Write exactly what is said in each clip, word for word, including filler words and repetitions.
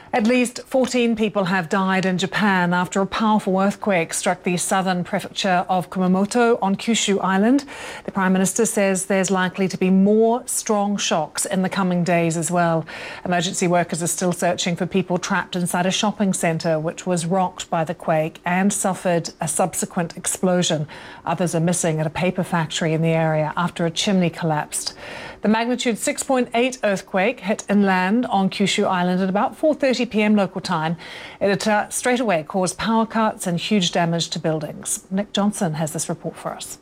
At least fourteen people have died in Japan after a powerful earthquake struck the southern prefecture of Kumamoto on Kyushu Island. The Prime Minister says there's likely to be more strong shocks in the coming days as well. Emergency workers are still searching for people trapped inside a shopping centre which was rocked by the quake and suffered a subsequent explosion. Others are missing at a paper factory in the area after a chimney collapsed. The magnitude six point eight earthquake hit inland on Kyushu Island at about four thirty p m local time. It uh, straight away caused power cuts and huge damage to buildings. Nick Johnson has this report for us.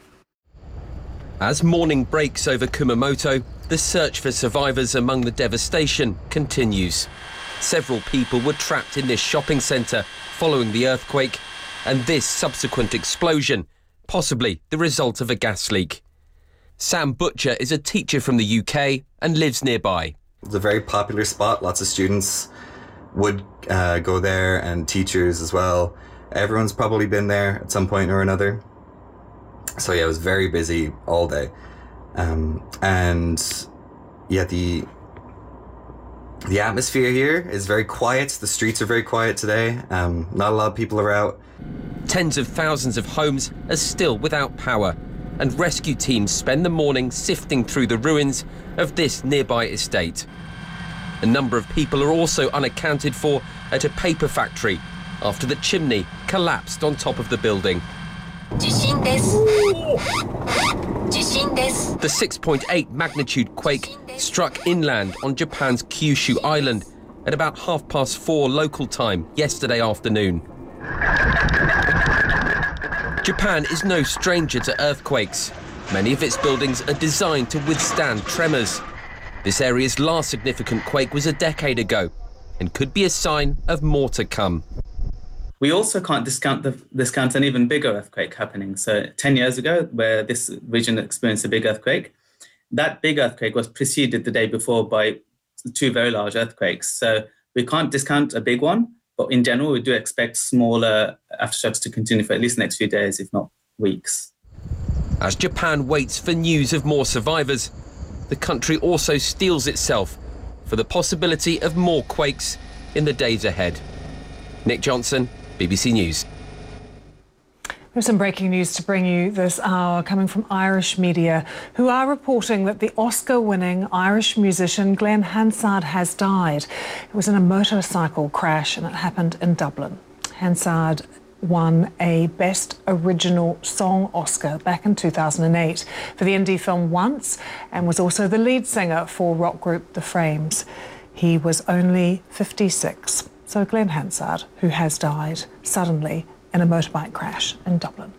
As morning breaks over Kumamoto, the search for survivors among the devastation continues. Several people were trapped in this shopping centre following the earthquake and this subsequent explosion, possibly the result of a gas leak. Sam Butcher is a teacher from the U K and lives nearby. It's a very popular spot. Lots of students would uh, go there, and teachers as well. Everyone's probably been there at some point or another. So yeah, it was very busy all day. Um, and yeah, the the atmosphere here is very quiet. The streets are very quiet today. Um, not a lot of people are out. Tens of thousands of homes are still without power, and rescue teams spend the morning sifting through the ruins of this nearby estate. A number of people are also unaccounted for at a paper factory after the chimney collapsed on top of the building. The six point eight magnitude quake struck inland on Japan's Kyushu Island at about half past four local time yesterday afternoon. Japan is no stranger to earthquakes. Many of its buildings are designed to withstand tremors. This area's last significant quake was a decade ago and could be a sign of more to come. We also can't discount, the, discount an even bigger earthquake happening. So ten years ago, where this region experienced a big earthquake, that big earthquake was preceded the day before by two very large earthquakes. So we can't discount a big one. But in general, we do expect smaller aftershocks to continue for at least the next few days, if not weeks. As Japan waits for news of more survivors, the country also steels itself for the possibility of more quakes in the days ahead. Nick Johnson, B B C News. We have some breaking news to bring you this hour coming from Irish media, who are reporting that the Oscar-winning Irish musician Glenn Hansard has died. It was in a motorcycle crash and it happened in Dublin. Hansard won a Best Original Song Oscar back in two thousand eight for the indie film Once, and was also the lead singer for rock group The Frames. He was only fifty-six. So Glenn Hansard, who has died suddenly in a motorbike crash in Dublin.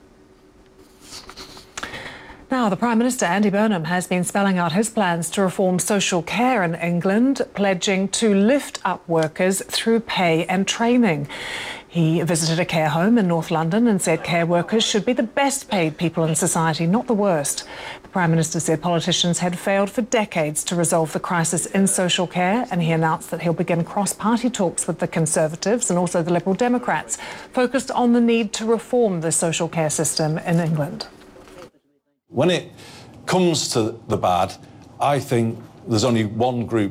Now, the Prime Minister, Andy Burnham, has been spelling out his plans to reform social care in England, pledging to lift up workers through pay and training. He visited a care home in North London and said care workers should be the best paid people in society, not the worst. The Prime Minister said politicians had failed for decades to resolve the crisis in social care, and he announced that he'll begin cross-party talks with the Conservatives and also the Liberal Democrats, focused on the need to reform the social care system in England. When it comes to the bad, I think there's only one group